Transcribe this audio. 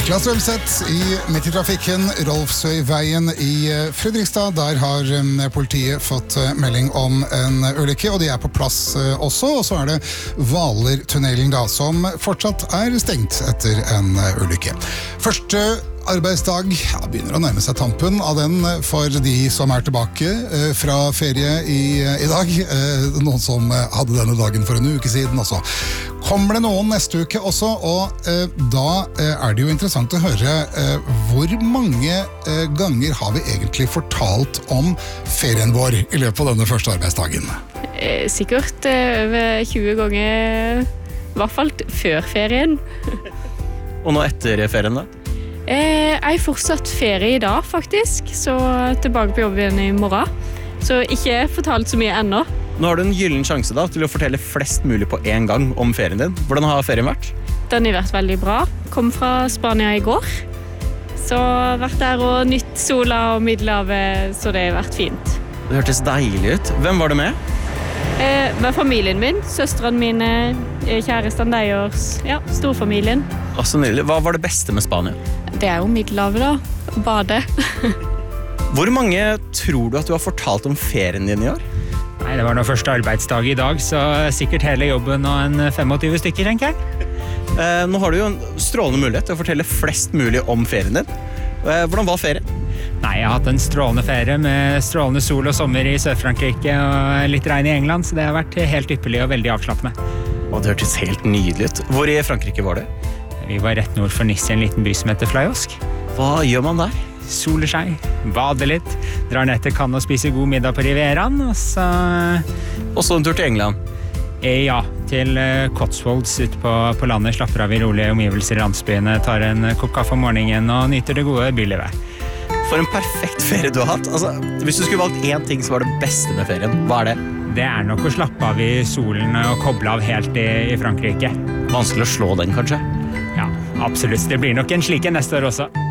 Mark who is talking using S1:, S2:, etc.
S1: Niklas Rømseth midt i trafikken, Rolfsøyveien i Fredrikstad. Der har politiet fått melding om en ulykke, og de på plass også. Og så det Hvaler-tunnelen da, som fortsatt stengt etter en ulykke. Første arbeidsdag begynner å nærme seg tampen av den for de som tilbake fra ferie i dag. Noen som hadde denne dagen for en uke siden også. Kommer det noen neste uke også, og da det jo interessant å høre hvor mange ganger har vi egentlig fortalt om ferien vår i løpet av denne første arbeidsdagen?
S2: Sikkert over 20 ganger, i hvert fall før ferien.
S3: Og nå etter ferien da?
S2: Jeg fortsatt ferie i dag faktisk, så tilbake på jobb igjen i morgen. Så ikke fortalt så mye ennå.
S3: Nå har du en gyllen sjanse da til å fortelle flest mulig på en gang om ferien din. Hvordan har ferien vært?
S2: Den har vært veldig bra. Kom fra Spania i går. Så vært der og nytt sola og Middelhavet, så det har vært fint.
S3: Det hørtes deilig ut. Hvem var du med?
S2: Med familien min, søstrene mine, kjæresten deres, ja, storfamilien.
S3: Så nydelig. Hva var det beste med Spania?
S2: Det jo Middelhavet da, bade.
S3: Hvor mange tror du at du har fortalt om ferien din i år?
S4: Nei, det var nå første arbeidsdag i dag, så sikkert hele jobben og en 25 stykker, tenker jeg.
S3: Nå har du jo en strålende mulighet til å fortelle flest mulig om ferien din. Hvordan var ferien?
S4: Nei, jeg har hatt en strålende ferie med strålende sol og sommer i Sør-Frankrike og litt regn i England, så det har vært helt ypperlig og veldig avslappende.
S3: Det hørtes helt nydelig ut. Hvor i Frankrike var det?
S4: Vi var rett nord for Nice i en liten by som heter Flyosk.
S3: Hva gjør man der?
S4: Soler seg, bader litt, drar ned til Cannes og spiser god middag på Rivieraen, og så...
S3: Og så en tur til England?
S4: Ja, til Cotswolds ut på landet, slapper av i rolige omgivelser i landsbyene, tar en kopp kaffe om morgenen og nyter det gode bylivet.
S3: For en perfekt ferie du har hatt. Altså, hvis du skulle valgt en ting som var det beste med ferien, hva det?
S4: Det nok å slappe av i solen og koble av helt i Frankrike.
S3: Vanskelig å slå den, kanskje?
S4: Ja, absolutt. Det blir nok en slik neste år også.